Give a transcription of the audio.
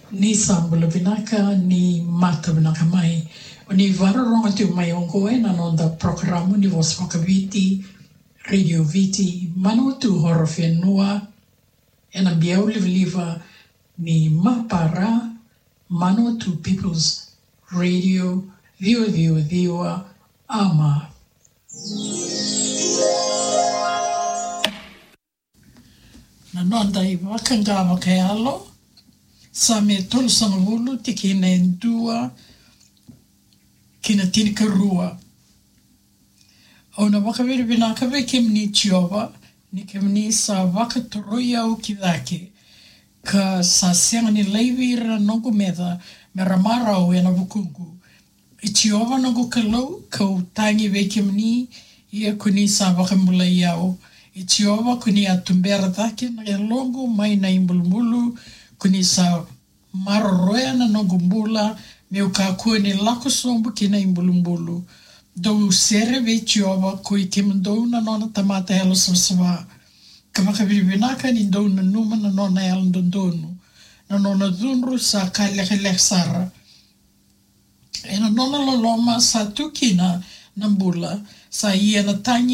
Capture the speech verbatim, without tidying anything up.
ni sambula vinaka ni mata vinaka mai. O ni vararonga tu mai onko e na nonda programo ni vos viti, radio viti, mano tu horo whenua, e na biau liva ni mapara, mano tu People's Radio, viwa viwa viwa, ama. Na nonda i wakangawa ke alo, sa me tolu sanga wulu tiki na endua kina tinika rua. O na wakawiri vinakawe kem ni Jehova, ni kem ni sa wakatoroi au kidake, ka sa sianga ni leivira nongo meda me ramara au ena wukungu. I Jehova nongo kalau, kau tangi we kem ni ia kuni sa wakamula iau. I Jehova kuni atumbera dake na longo mai na imbulmulu, kuni sa maroroya na nongo mbula, me o ka kua ni lako sombu ki na imbulumbulu. Dou sere ve Jehova kui ke mandou na nona tamata helo sawasawa. Ka makabirivinaka ni dou na numa na nona helo ndondonu. Na nona dunru sa ka leke sara. E na nona loloma sa tukina na mbula sa ia na tangi